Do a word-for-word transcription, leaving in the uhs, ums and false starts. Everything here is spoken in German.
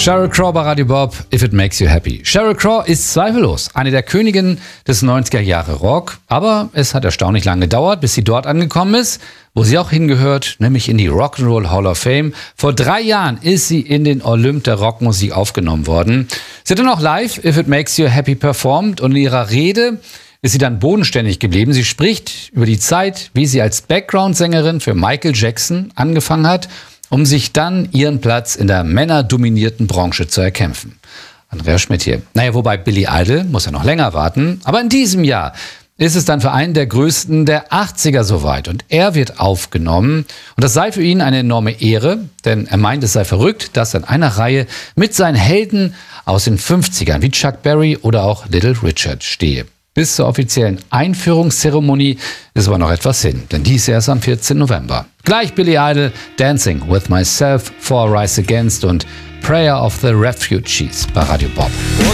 Sheryl Crow bei Radio Bob, If It Makes You Happy. Sheryl Crow ist zweifellos eine der Königinnen des neunziger Jahre Rock, aber es hat erstaunlich lange gedauert, bis sie dort angekommen ist, wo sie auch hingehört, nämlich in die Rock'n'Roll Hall of Fame. Vor drei Jahren ist sie in den Olymp der Rockmusik aufgenommen worden. Sie hat dann auch live If It Makes You Happy performt und in ihrer Rede ist sie dann bodenständig geblieben. Sie spricht über die Zeit, wie sie als Background-Sängerin für Michael Jackson angefangen hat, um sich dann ihren Platz in der männerdominierten Branche zu erkämpfen. Andreas Schmidt hier. Naja, wobei Billy Idol muss ja noch länger warten. Aber in diesem Jahr ist es dann für einen der größten der achtziger soweit. Und er wird aufgenommen. Und das sei für ihn eine enorme Ehre, denn er meint, es sei verrückt, dass er in einer Reihe mit seinen Helden aus den fünfzigern wie Chuck Berry oder auch Little Richard stehe. Bis zur offiziellen Einführungszeremonie ist aber noch etwas hin, denn die ist erst am vierzehnten November. Gleich Billy Idol, Dancing with Myself, For Rise Against und Prayer of the Refugees bei Radio Bob.